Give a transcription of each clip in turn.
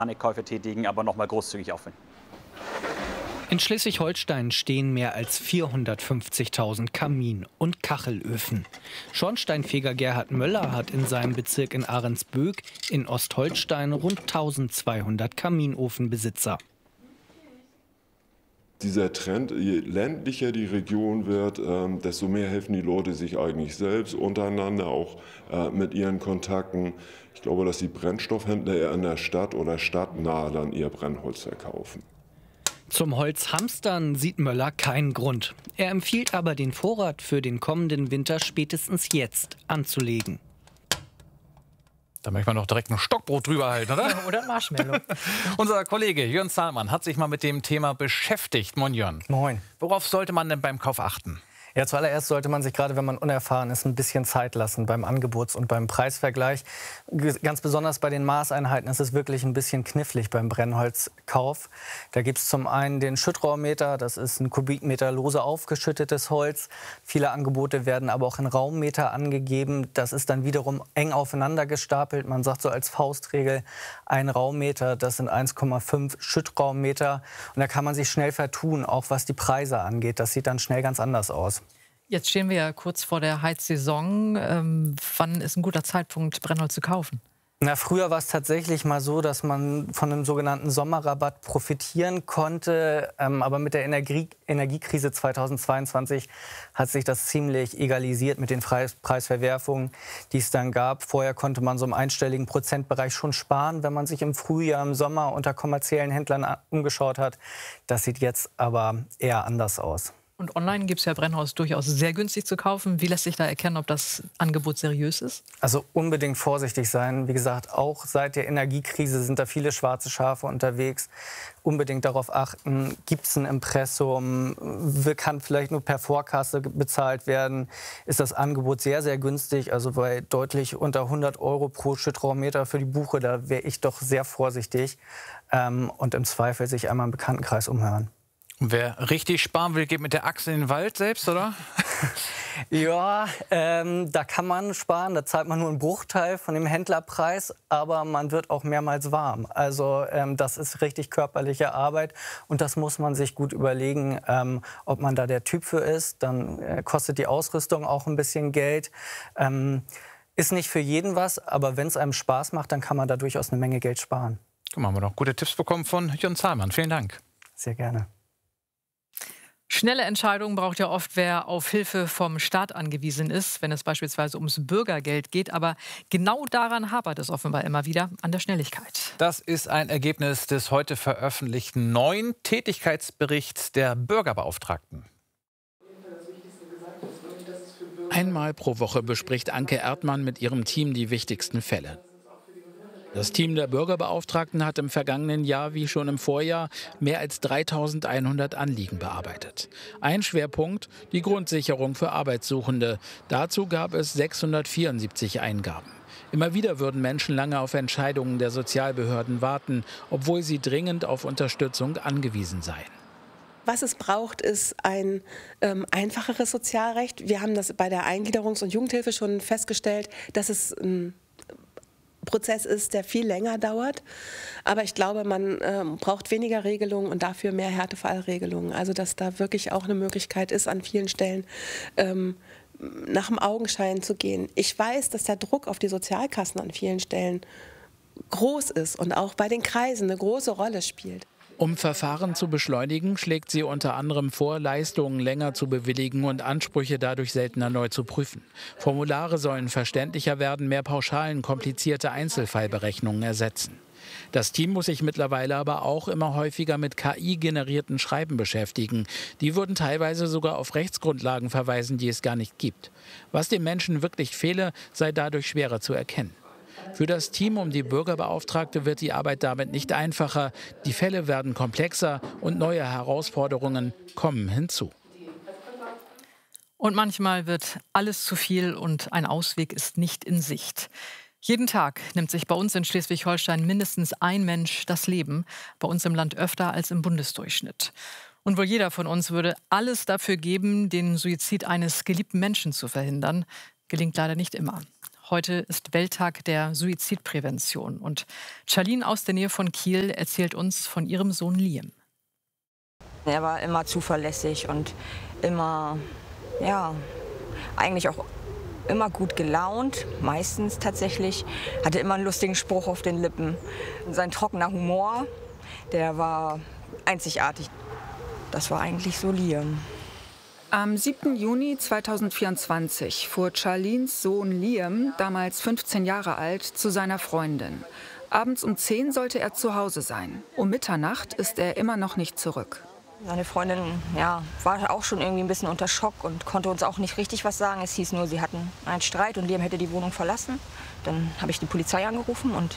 Panikkäufe tätigen, aber noch mal großzügig aufwenden. In Schleswig-Holstein stehen mehr als 450.000 Kamin- und Kachelöfen. Schornsteinfeger Gerhard Möller hat in seinem Bezirk in Ahrensböck in Ostholstein rund 1200 Kaminofenbesitzer. Dieser Trend, je ländlicher die Region wird, desto mehr helfen die Leute sich eigentlich selbst untereinander, auch mit ihren Kontakten. Ich glaube, dass die Brennstoffhändler eher in der Stadt oder stadtnah dann ihr Brennholz verkaufen. Zum Holzhamstern sieht Möller keinen Grund. Er empfiehlt aber, den Vorrat für den kommenden Winter spätestens jetzt anzulegen. Da möchte man doch direkt ein Stockbrot drüber halten, oder? Ja, oder ein Marshmallow. Unser Kollege Jörn Zahlmann hat sich mal mit dem Thema beschäftigt. Moin Jörn. Moin. Worauf sollte man denn beim Kauf achten? Ja, zuallererst sollte man sich, gerade wenn man unerfahren ist, ein bisschen Zeit lassen beim Angebots- und beim Preisvergleich. Ganz besonders bei den Maßeinheiten ist es wirklich ein bisschen knifflig beim Brennholzkauf. Da gibt es zum einen den Schüttraummeter, das ist ein Kubikmeter lose aufgeschüttetes Holz. Viele Angebote werden aber auch in Raummeter angegeben. Das ist dann wiederum eng aufeinander gestapelt. Man sagt so als Faustregel, ein Raummeter, das sind 1,5 Schüttraummeter. Und da kann man sich schnell vertun, auch was die Preise angeht. Das sieht dann schnell ganz anders aus. Jetzt stehen wir ja kurz vor der Heizsaison. Wann ist ein guter Zeitpunkt, Brennholz zu kaufen? Na, früher war es tatsächlich mal so, dass man von einem sogenannten Sommerrabatt profitieren konnte. Aber mit der Energiekrise 2022 hat sich das ziemlich egalisiert mit den Preisverwerfungen, die es dann gab. Vorher konnte man so im einstelligen Prozentbereich schon sparen, wenn man sich im Frühjahr, im Sommer unter kommerziellen Händlern umgeschaut hat. Das sieht jetzt aber eher anders aus. Und online gibt es ja Brennholz durchaus sehr günstig zu kaufen. Wie lässt sich da erkennen, ob das Angebot seriös ist? Also unbedingt vorsichtig sein. Wie gesagt, auch seit der Energiekrise sind da viele schwarze Schafe unterwegs. Unbedingt darauf achten, gibt es ein Impressum, kann vielleicht nur per Vorkasse bezahlt werden. Ist das Angebot sehr, sehr günstig, also bei deutlich unter 100 € pro Schüttraummeter für die Buche, da wäre ich doch sehr vorsichtig. Und im Zweifel sich einmal im Bekanntenkreis umhören. Wer richtig sparen will, geht mit der Axt in den Wald selbst, oder? Ja, da kann man sparen. Da zahlt man nur einen Bruchteil von dem Händlerpreis, aber man wird auch mehrmals warm. Also das ist richtig körperliche Arbeit und das muss man sich gut überlegen, ob man da der Typ für ist. Dann kostet die Ausrüstung auch ein bisschen Geld. Ist nicht für jeden was, aber wenn es einem Spaß macht, dann kann man da durchaus eine Menge Geld sparen. Guck mal, haben wir noch gute Tipps bekommen von Jörn Zahlmann. Vielen Dank. Sehr gerne. Schnelle Entscheidungen braucht ja oft, wer auf Hilfe vom Staat angewiesen ist, wenn es beispielsweise ums Bürgergeld geht. Aber genau daran hapert es offenbar immer wieder, an der Schnelligkeit. Das ist ein Ergebnis des heute veröffentlichten neuen Tätigkeitsberichts der Bürgerbeauftragten. Einmal pro Woche bespricht Anke Erdmann mit ihrem Team die wichtigsten Fälle. Das Team der Bürgerbeauftragten hat im vergangenen Jahr wie schon im Vorjahr mehr als 3.100 Anliegen bearbeitet. Ein Schwerpunkt, die Grundsicherung für Arbeitssuchende. Dazu gab es 674 Eingaben. Immer wieder würden Menschen lange auf Entscheidungen der Sozialbehörden warten, obwohl sie dringend auf Unterstützung angewiesen seien. Was es braucht, ist ein einfacheres Sozialrecht. Wir haben das bei der Eingliederungs- und Jugendhilfe schon festgestellt, dass es ein Prozess ist, der viel länger dauert. Aber ich glaube, man braucht weniger Regelungen und dafür mehr Härtefallregelungen. Also dass da wirklich auch eine Möglichkeit ist, an vielen Stellen nach dem Augenschein zu gehen. Ich weiß, dass der Druck auf die Sozialkassen an vielen Stellen groß ist und auch bei den Kreisen eine große Rolle spielt. Um Verfahren zu beschleunigen, schlägt sie unter anderem vor, Leistungen länger zu bewilligen und Ansprüche dadurch seltener neu zu prüfen. Formulare sollen verständlicher werden, mehr Pauschalen komplizierte Einzelfallberechnungen ersetzen. Das Team muss sich mittlerweile aber auch immer häufiger mit KI-generierten Schreiben beschäftigen. Die würden teilweise sogar auf Rechtsgrundlagen verweisen, die es gar nicht gibt. Was dem Menschen wirklich fehle, sei dadurch schwerer zu erkennen. Für das Team um die Bürgerbeauftragte wird die Arbeit damit nicht einfacher. Die Fälle werden komplexer und neue Herausforderungen kommen hinzu. Und manchmal wird alles zu viel und ein Ausweg ist nicht in Sicht. Jeden Tag nimmt sich bei uns in Schleswig-Holstein mindestens ein Mensch das Leben, bei uns im Land öfter als im Bundesdurchschnitt. Und wohl jeder von uns würde alles dafür geben, den Suizid eines geliebten Menschen zu verhindern, gelingt leider nicht immer. Heute ist Welttag der Suizidprävention. Und Charlene aus der Nähe von Kiel erzählt uns von ihrem Sohn Liam. Er war immer zuverlässig und immer, ja, eigentlich auch immer gut gelaunt, meistens tatsächlich. Hatte immer einen lustigen Spruch auf den Lippen. Sein trockener Humor, der war einzigartig. Das war eigentlich so Liam. Am 7. Juni 2024 fuhr Charlenes Sohn Liam, damals 15 Jahre alt, zu seiner Freundin. Abends um 10 sollte er zu Hause sein. Um Mitternacht ist er immer noch nicht zurück. Seine Freundin, ja, war auch schon irgendwie ein bisschen unter Schock und konnte uns auch nicht richtig was sagen. Es hieß nur, sie hatten einen Streit und Liam hätte die Wohnung verlassen. Dann habe ich die Polizei angerufen und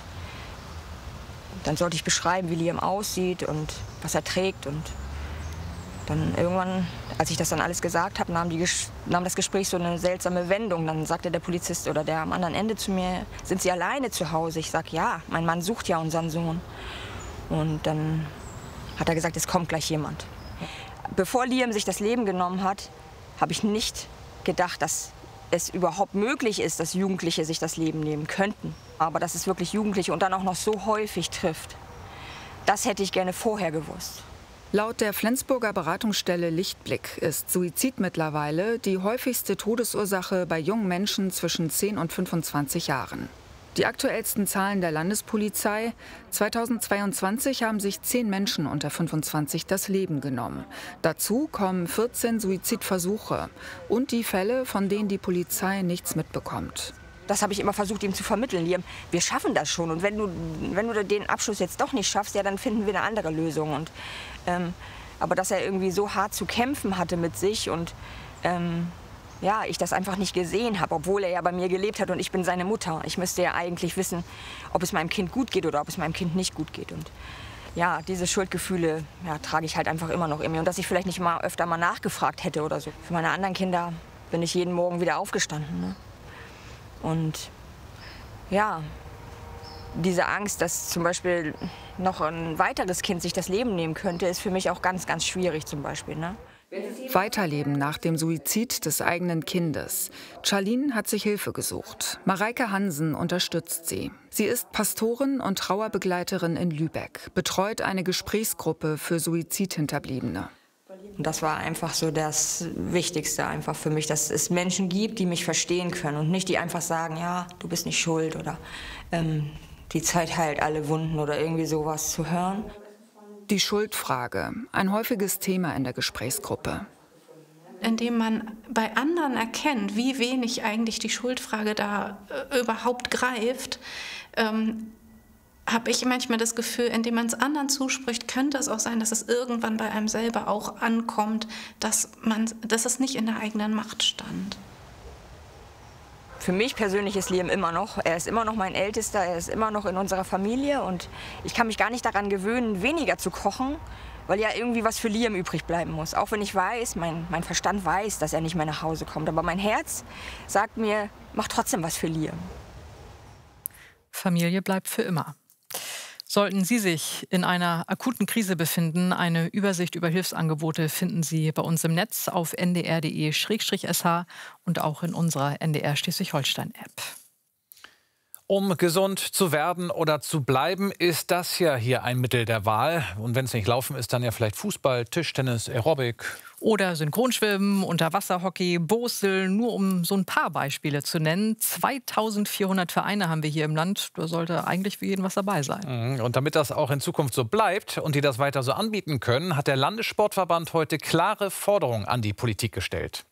dann sollte ich beschreiben, wie Liam aussieht und was er trägt. Und dann irgendwann, als ich das dann alles gesagt habe, nahm das Gespräch so eine seltsame Wendung. Dann sagte der Polizist oder der am anderen Ende zu mir, sind Sie alleine zu Hause? Ich sage, ja, mein Mann sucht ja unseren Sohn. Und dann hat er gesagt, es kommt gleich jemand. Bevor Liam sich das Leben genommen hat, habe ich nicht gedacht, dass es überhaupt möglich ist, dass Jugendliche sich das Leben nehmen könnten. Aber dass es wirklich Jugendliche und dann auch noch so häufig trifft, das hätte ich gerne vorher gewusst. Laut der Flensburger Beratungsstelle Lichtblick ist Suizid mittlerweile die häufigste Todesursache bei jungen Menschen zwischen 10 und 25 Jahren. Die aktuellsten Zahlen der Landespolizei: 2022 haben sich 10 Menschen unter 25 das Leben genommen. Dazu kommen 14 Suizidversuche und die Fälle, von denen die Polizei nichts mitbekommt. Das habe ich immer versucht, ihm zu vermitteln. Liam, wir schaffen das schon. Und wenn du den Abschluss jetzt doch nicht schaffst, ja, dann finden wir eine andere Lösung. Und, aber dass er irgendwie so hart zu kämpfen hatte mit sich und ja, ich das einfach nicht gesehen habe, obwohl er ja bei mir gelebt hat und ich bin seine Mutter. Ich müsste ja eigentlich wissen, ob es meinem Kind gut geht oder ob es meinem Kind nicht gut geht. Und ja, diese Schuldgefühle, ja, trage ich halt einfach immer noch in mir. Und dass ich vielleicht nicht mal öfter mal nachgefragt hätte oder so. Für meine anderen Kinder bin ich jeden Morgen wieder aufgestanden. Ne? Und ja, diese Angst, dass zum Beispiel noch ein weiteres Kind sich das Leben nehmen könnte, ist für mich auch ganz, ganz schwierig zum Beispiel. Ne? Weiterleben nach dem Suizid des eigenen Kindes. Charlene hat sich Hilfe gesucht. Mareike Hansen unterstützt sie. Sie ist Pastorin und Trauerbegleiterin in Lübeck, betreut eine Gesprächsgruppe für Suizidhinterbliebene. Und das war einfach so das Wichtigste einfach für mich, dass es Menschen gibt, die mich verstehen können und nicht die einfach sagen, ja, du bist nicht schuld oder die Zeit heilt alle Wunden oder irgendwie sowas zu hören. Die Schuldfrage, ein häufiges Thema in der Gesprächsgruppe. Indem man bei anderen erkennt, wie wenig eigentlich die Schuldfrage da überhaupt greift, habe ich manchmal das Gefühl, indem man es anderen zuspricht, könnte es auch sein, dass es irgendwann bei einem selber auch ankommt, dass es nicht in der eigenen Macht stand. Für mich persönlich ist Liam immer noch, er ist immer noch mein Ältester, er ist immer noch in unserer Familie und ich kann mich gar nicht daran gewöhnen, weniger zu kochen, weil ja irgendwie was für Liam übrig bleiben muss. Auch wenn ich weiß, mein Verstand weiß, dass er nicht mehr nach Hause kommt, aber mein Herz sagt mir, mach trotzdem was für Liam. Familie bleibt für immer. Sollten Sie sich in einer akuten Krise befinden, eine Übersicht über Hilfsangebote finden Sie bei uns im Netz auf ndr.de/sh und auch in unserer NDR Schleswig-Holstein-App. Um gesund zu werden oder zu bleiben, ist das ja hier ein Mittel der Wahl. Und wenn es nicht Laufen ist, dann ja vielleicht Fußball, Tischtennis, Aerobic. Oder Synchronschwimmen, Unterwasserhockey, Boseln, nur um so ein paar Beispiele zu nennen. 2400 Vereine haben wir hier im Land. Da sollte eigentlich für jeden was dabei sein. Und damit das auch in Zukunft so bleibt und die das weiter so anbieten können, hat der Landessportverband heute klare Forderungen an die Politik gestellt.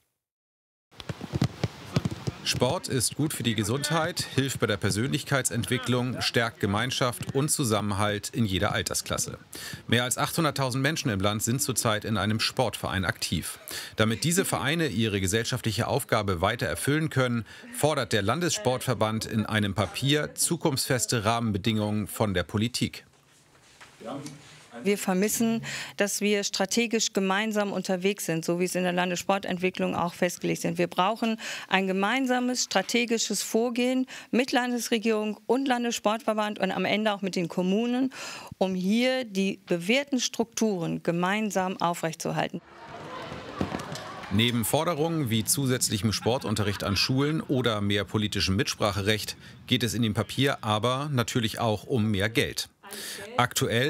Sport ist gut für die Gesundheit, hilft bei der Persönlichkeitsentwicklung, stärkt Gemeinschaft und Zusammenhalt in jeder Altersklasse. Mehr als 800.000 Menschen im Land sind zurzeit in einem Sportverein aktiv. Damit diese Vereine ihre gesellschaftliche Aufgabe weiter erfüllen können, fordert der Landessportverband in einem Papier zukunftsfeste Rahmenbedingungen von der Politik. Wir vermissen, dass wir strategisch gemeinsam unterwegs sind, so wie es in der Landessportentwicklung auch festgelegt sind. Wir brauchen ein gemeinsames strategisches Vorgehen mit Landesregierung und Landessportverband und am Ende auch mit den Kommunen, um hier die bewährten Strukturen gemeinsam aufrechtzuerhalten. Neben Forderungen wie zusätzlichem Sportunterricht an Schulen oder mehr politischem Mitspracherecht geht es in dem Papier aber natürlich auch um mehr Geld. Aktuell